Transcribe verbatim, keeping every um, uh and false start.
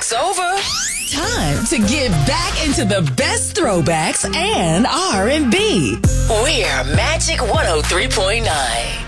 Throwbacks over. Time to get back into the best throwbacks and R and B. We're Magic one oh three point nine.